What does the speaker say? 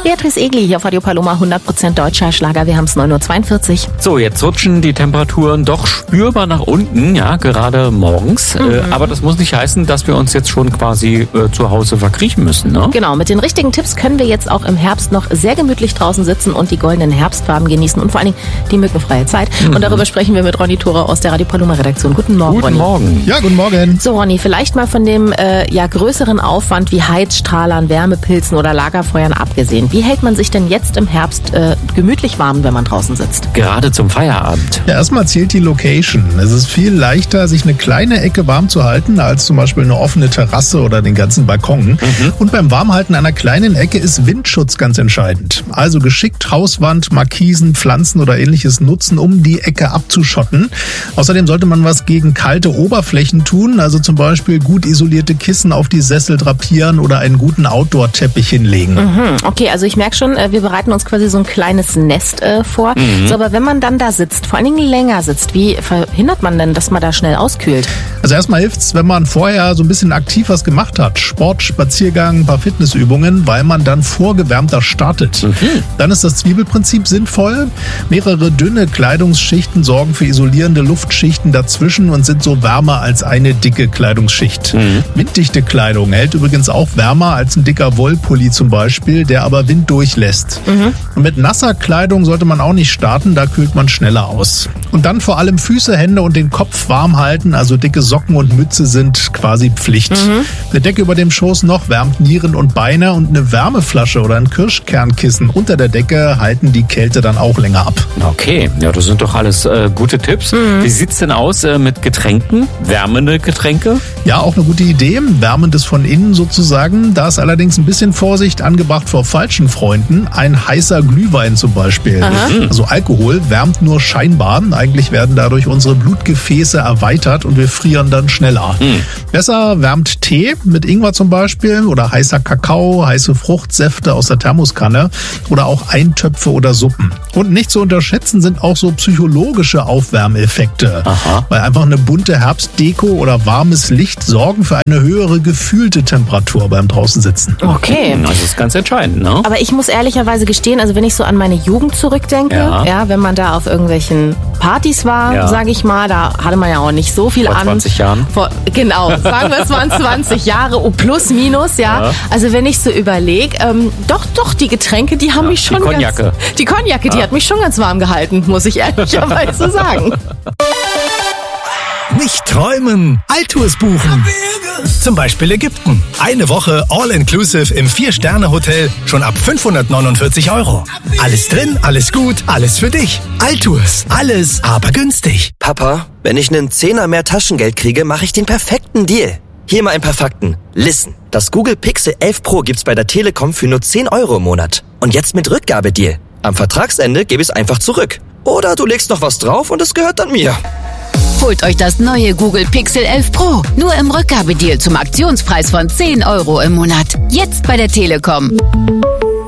Beatrice Egli hier auf Radio Paloma, 100% deutscher Schlager. Wir haben es 9.42 Uhr. So, jetzt rutschen die Temperaturen doch spürbar nach unten, ja, gerade morgens. Aber das muss nicht heißen, dass wir uns jetzt schon quasi zu Hause verkriechen müssen, ne? Genau, mit den richtigen Tipps können wir jetzt auch im Herbst noch sehr gemütlich draußen sitzen und die goldenen Herbstfarben genießen und vor allen Dingen die mückenfreie Zeit. Und darüber sprechen wir mit Ronny Thora aus der Radio Paloma Redaktion. Guten Morgen, Ronny. Guten Morgen. Ja, guten Morgen. So, Ronny, vielleicht mal von dem größeren Aufwand wie Heizstrahlern, Wärmepilzen oder Lagerfeuern abgesehen. Wie hält man sich denn jetzt im Herbst gemütlich warm, wenn man draußen sitzt? Gerade zum Feierabend. Ja, erstmal zählt die Location. Es ist viel leichter, sich eine kleine Ecke warm zu halten, als zum Beispiel eine offene Terrasse oder den ganzen Balkon. Und beim Warmhalten einer kleinen Ecke ist Windschutz ganz entscheidend. Also geschickt Hauswand, Markisen, Pflanzen oder ähnliches nutzen, um die Ecke abzuschotten. Außerdem sollte man was gegen kalte Oberflächen tun, also zum Beispiel gut isolierte Kissen auf die Sessel drapieren oder einen guten Outdoor-Teppich hinlegen. Okay, also ich merke schon, wir bereiten uns quasi so ein kleines Nest vor. So, aber wenn man dann da sitzt, vor allen Dingen länger sitzt, wie verhindert man denn, dass man da schnell auskühlt? Also erstmal hilft's, wenn man vorher so ein bisschen aktiv was gemacht hat. Sport, Spaziergang, ein paar Fitnessübungen, weil man dann vorgewärmter startet. Dann ist das Zwiebelprinzip sinnvoll. Mehrere dünne Kleidungsschichten sorgen für isolierende Luftschichten dazwischen und sind so wärmer als eine dicke Kleidungsschicht. Winddichte Kleidung hält übrigens auch wärmer als ein dicker Wollpulli zum Beispiel, der aber Wind durchlässt. Und mit nasser Kleidung sollte man auch nicht starten, da kühlt man schneller aus. Und dann vor allem Füße, Hände und den Kopf warm halten, also dicke Socken und Mütze sind quasi Pflicht. Eine Decke über dem Schoß noch wärmt Nieren und Beine und eine Wärmeflasche oder ein Kirschkernkissen unter der Decke halten die Kälte dann auch länger ab. Okay, ja, das sind doch alles gute Tipps. Wie sieht's denn aus mit Getränken? Wärmende Getränke? Ja, auch eine gute Idee. Wärmendes von innen sozusagen. Da ist allerdings ein bisschen Vorsicht angebracht vor falschen Freunden. Ein heißer Glühwein zum Beispiel. Also Alkohol wärmt nur scheinbar. Eigentlich werden dadurch unsere Blutgefäße erweitert und wir frieren dann schneller. Besser wärmt Tee mit Ingwer zum Beispiel oder heißer Kakao, heiße Fruchtsäfte aus der Thermoskanne oder auch Eintöpfe oder Suppen. Und nicht zu unterschätzen sind auch so psychologische Aufwärmeffekte. Weil einfach eine bunte Herbstdeko oder warmes Licht sorgen für eine höhere gefühlte Temperatur beim draußen sitzen. Okay. Das ist ganz entscheidend, ne? Aber ich muss ehrlicherweise gestehen, also wenn ich so an meine Jugend zurückdenke, ja, wenn man da auf irgendwelchen Partys war, sage ich mal, da hatte man ja auch nicht so viel Vor 20 Jahren? Genau, sagen wir es waren 20 Jahre, plus minus, ja. Also wenn ich so überlege, doch, die Getränke, die haben mich schon die Cognac. Die Cognac, die hat mich schon ganz warm gehalten, muss ich ehrlicherweise sagen. Nicht träumen, Alltours buchen. Zum Beispiel Ägypten. Eine Woche All-Inclusive im 4-Sterne-Hotel schon ab 549 €. Alles drin, alles gut, alles für dich. Alltours, alles aber günstig. Papa, wenn ich einen Zehner mehr Taschengeld kriege, mache ich den perfekten Deal. Hier mal ein paar Fakten. Listen, das Google Pixel 11 Pro gibt's bei der Telekom für nur 10 € im Monat. Und jetzt mit Rückgabedeal. Am Vertragsende gebe ich es einfach zurück. Oder du legst noch was drauf und es gehört dann mir. Holt euch das neue Google Pixel 11 Pro. Nur im Rückgabedeal zum Aktionspreis von 10 € im Monat. Jetzt bei der Telekom.